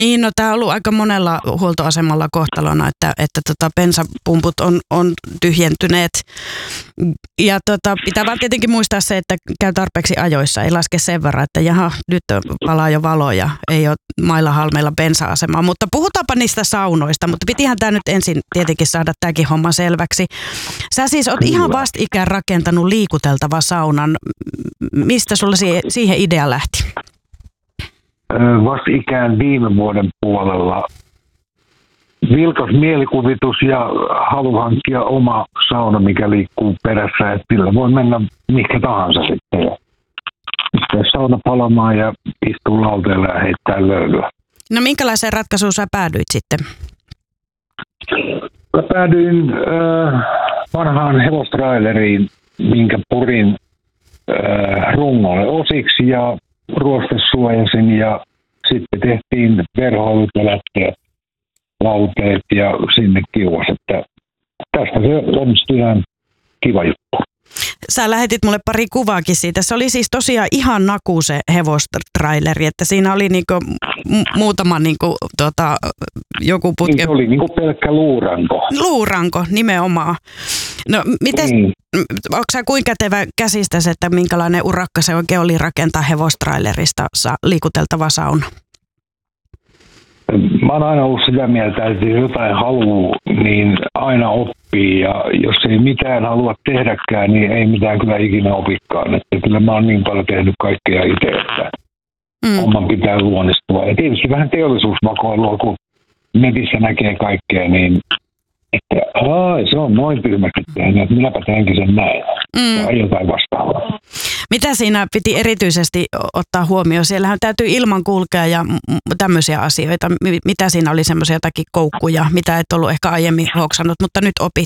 Niin, no tämä on ollut aika monella huoltoasemalla kohtalona, että bensapumput on tyhjentyneet. Ja pitää vaan tietenkin muistaa se, että käy tarpeeksi ajoissa, ei laske sen verran, että jaha, nyt palaa jo valo ja ei ole mailla halmeilla bensa-asemaa. Mutta puhutaanpa niistä saunoista, mutta pitihän tämä nyt ensin tietenkin saada tämäkin homma selväksi. Sä siis oot ihan vastikään rakentanut liikuteltava saunan. Mistä sulla siihen idea lähti? Vastikään viime vuoden puolella vilkas mielikuvitus ja halu hankkia oma sauna, mikä liikkuu perässä, että sillä voi mennä mikä tahansa sitten. Ja sauna palamaan ja istuu lauteella ja heittää löylyä. No minkälaiseen ratkaisuun sä päädyit sitten? Mä päädyin vanhaan hevostraileriin, minkä purin rungolle osiksi ja ruostesuojasin ja sitten tehtiin verhoilut ja lätteet, lauteet ja sinne kiuas, että tästä se onnistui ihan kiva juttu. Sä lähetit mulle pari kuvaakin siitä. Se oli siis tosiaan ihan naku se hevostraileri, että siinä oli niinku muutama niinku joku putke. Niin, se oli niinku pelkkä luuranko. Luuranko, nimenomaan. No miten, onko sä kuinka kätevä käsistäsi, että minkälainen urakka se oikein oli rakentaa hevostrailerista liikuteltava sauna? Mä oon aina ollut sitä mieltä, että jos jotain haluaa, niin aina oppii. Ja jos ei mitään halua tehdäkään, niin ei mitään kyllä ikinä opikaan. Että kyllä mä oon niin paljon tehnyt kaikkea itse, että homman pitää luonnistua. Ja tietysti vähän teollisuusvakoilua, kun netissä näkee kaikkea, niin että se on noin tyhmästi tehnyt, että minäpä teenkin sen näin. Tai jotain vastaavaa. Mitä siinä piti erityisesti ottaa huomioon? Siellähän täytyy ilman kulkea ja tämmöisiä asioita. Mitä siinä oli semmoisia jotakin koukkuja, mitä et ollut ehkä aiemmin hoksannut, mutta nyt opit?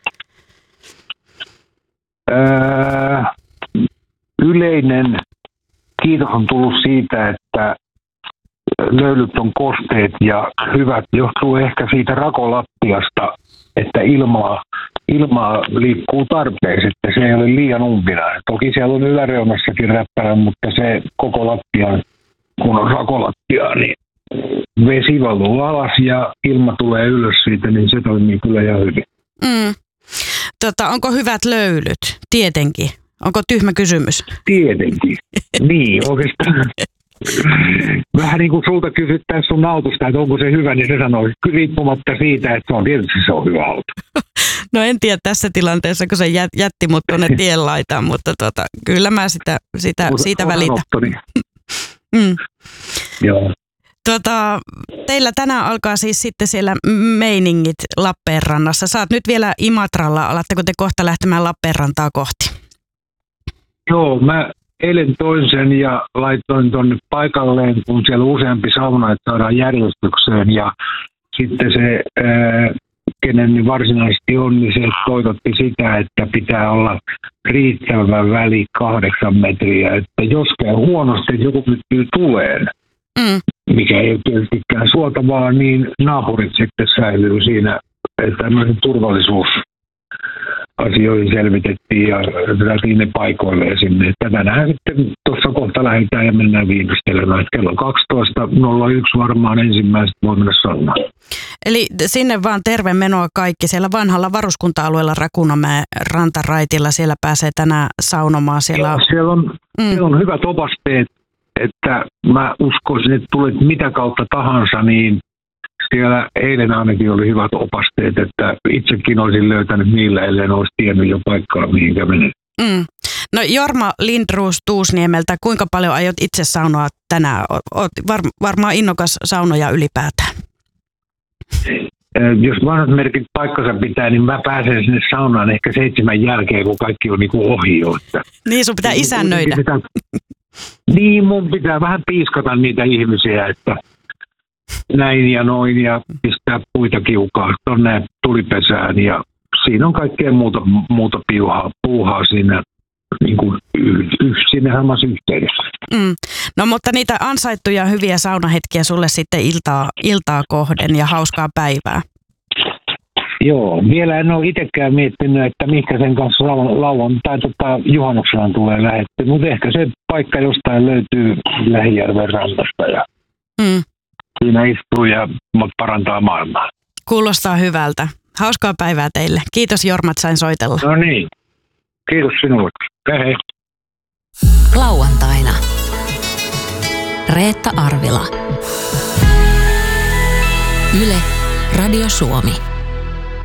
Yleinen kiitos on tullut siitä, että löylyt on kosteet ja hyvät. Johtuu ehkä siitä rakolattiasta, että ilmaa liikkuu tarpeeksi, että se ei ole liian umpinainen. Toki siellä on yläreunassakin räppärä, mutta se koko lattia, kun on rakolattia, niin vesi valuu alas ja ilma tulee ylös siitä, niin se toimii kyllä ihan hyvin. Onko hyvät löylyt? Tietenkin. Onko tyhmä kysymys? Tietenkin. Niin, oikeastaan. Vähän niin kuin sulta kysyttäisiin sun autosta, että onko se hyvä, niin se sanoo riippumatta siitä, että se on hyvä auto. No en tiedä tässä tilanteessa, kun se jätti mut tuonne tien laitaan, mutta kyllä mä siitä välitän. Joo. Teillä tänään alkaa siis sitten siellä meiningit Lappeenrannassa. Sä oot nyt vielä Imatralla. Alatteko te kohta lähtemään Lappeenrantaa kohti? Joo, mä eilen toin sen ja laitoin tuonne paikalleen, kun siellä on useampi sauna, että saadaan järjestykseen. Ja sitten se, kenen varsinaisesti on, niin se toitotti sitä, että pitää olla riittävä väli 8 metriä. Että jos käy huonosti, että joku pystyy tuleen, mikä ei ole tietystikään suotavaa, niin naapurit sitten säilyy siinä, että tämmöinen turvallisuusasioihin selvitettiin ja otetaan ne paikoilleen sinne. Tänään sitten tuossa kohta lähdetään ja mennään viimeistelemään. Kello 12.01 varmaan ensimmäiset voi mennä saunaan. Eli sinne vaan terve menoa kaikki. Siellä vanhalla varuskunta-alueella Rakunamäen rantaraitilla siellä pääsee tänään saunomaan. Siellä on hyvät opasteet. Että mä uskoisin, että tulet mitä kautta tahansa, niin siellä eilen ainakin oli hyvät opasteet, että itsekin olisin löytänyt niillä, ellei olisi tiennyt jo paikkaa, mihinkä menen. No Jorma Lindroos Tuusniemeltä, kuinka paljon aiot itse saunoa tänään? Olet varmaan innokas saunoja ylipäätään. Jos vanhat merkit paikkansa pitää, niin mä pääsen sinne saunaan ehkä 7 jälkeen, kun kaikki on niinku ohi jo. Niin, sun pitää isännöidä. Niin, mun pitää vähän piiskata niitä ihmisiä, että näin ja noin ja pistää puita kiukaa tonne tulipesään ja siinä on kaikkea muuta puuhaa siinä niin kuin siinä samassa yhteydessä. No mutta niitä ansaittuja hyviä saunahetkiä sulle sitten iltaa kohden ja hauskaa päivää. Joo, vielä en ole itsekään miettinyt, että mihinkä sen kanssa lauantai juhannuksena tulee lähetty, mutta ehkä se paikka jostain löytyy Lähijärven rannasta. siinä istuu ja mut parantaa maailmaa. Kuulostaa hyvältä. Hauskaa päivää teille. Kiitos Jorma, että sain soitella. No niin. Kiitos sinulle. Hei. Lauantaina. Reetta Arvila. Yle, Radio Suomi.